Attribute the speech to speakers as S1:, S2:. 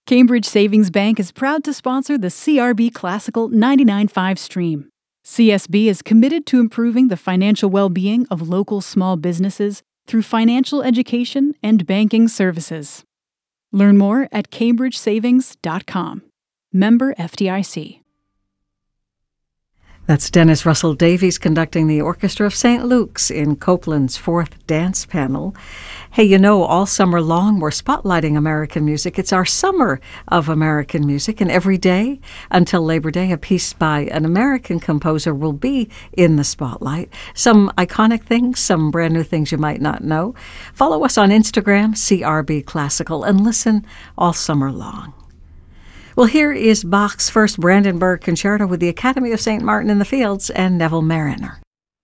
S1: Cambridge Savings Bank is proud to sponsor the CRB Classical 99.5 stream. CSB is committed to improving the financial well-being of local small businesses through financial education and banking services. Learn more at cambridgesavings.com. Member FDIC.
S2: That's Dennis Russell Davies conducting the Orchestra of St. Luke's in Copeland's 4th Dance Panel. Hey, you know, all summer long we're spotlighting American music. It's our summer of American music, and every day until Labor Day, a piece by an American composer will be in the spotlight. Some iconic things, some brand new things you might not know. Follow us on Instagram, CRB Classical, and listen all summer long. Well, here is Bach's first Brandenburg Concerto with the Academy of St. Martin in the Fields and Neville Mariner.